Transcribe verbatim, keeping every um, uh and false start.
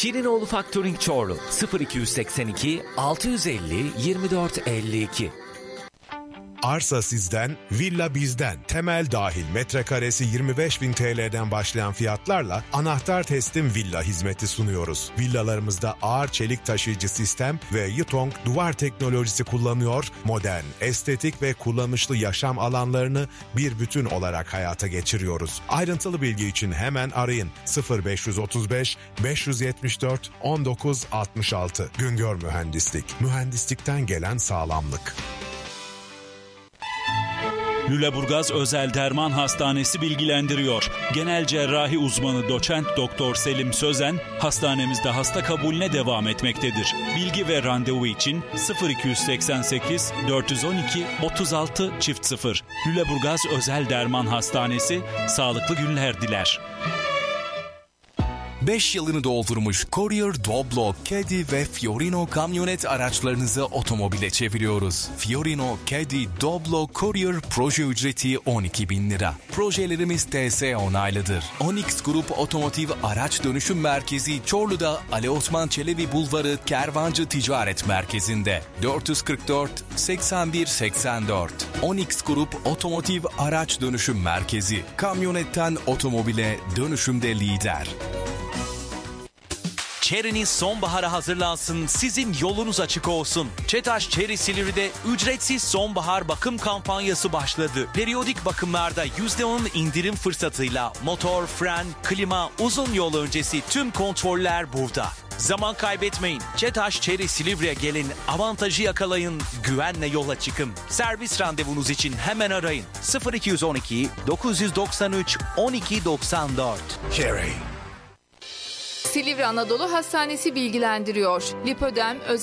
Şirinoğlu Factoring Çorlu sıfır iki seksen iki altı yüz elli yirmi dört elli iki. Arsa sizden, villa bizden. Temel dahil metrekaresi yirmi beş bin T L'den başlayan fiyatlarla anahtar teslim villa hizmeti sunuyoruz. Villalarımızda ağır çelik taşıyıcı sistem ve Yutong duvar teknolojisi kullanıyor, modern, estetik ve kullanışlı yaşam alanlarını bir bütün olarak hayata geçiriyoruz. Ayrıntılı bilgi için hemen arayın sıfır beş otuz beş beş yetmiş dört on dokuz altmış altı. Güngör Mühendislik, mühendislikten gelen sağlamlık. Lüleburgaz Özel Derman Hastanesi bilgilendiriyor. Genel cerrahi uzmanı doçent doktor Selim Sözen hastanemizde hasta kabulüne devam etmektedir. Bilgi ve randevu için sıfır iki seksen sekiz dört yüz on iki otuz altı çift sıfır. Lüleburgaz Özel Derman Hastanesi sağlıklı günler diler. beş yılını doldurmuş Courier, Doblo, Caddy ve Fiorino kamyonet araçlarınızı otomobile çeviriyoruz. Fiorino, Caddy, Doblo, Courier proje ücreti on iki bin lira. Projelerimiz T S onaylıdır. Onyx Grup Otomotiv Araç Dönüşüm Merkezi Çorlu'da Ali Osman Çelebi Bulvarı Kervancı Ticaret Merkezi'nde. dört yüz kırk dört seksen bir seksen dört. Onyx Grup Otomotiv Araç Dönüşüm Merkezi. Kamyonetten otomobile dönüşümde lider. Chery'niz sonbahara hazırlansın, sizin yolunuz açık olsun. Çetaş Chery Silivri'de ücretsiz sonbahar bakım kampanyası başladı. Periyodik bakımlarda yüzde on indirim fırsatıyla motor, fren, klima, uzun yol öncesi tüm kontroller burada. Zaman kaybetmeyin. Çetaş Chery Silivri'ye gelin, avantajı yakalayın, güvenle yola çıkın. Servis randevunuz için hemen arayın. sıfır iki on iki dokuz doksan üç on iki doksan dört. Chery. Silivri Anadolu Hastanesi bilgilendiriyor. Lipödem, özel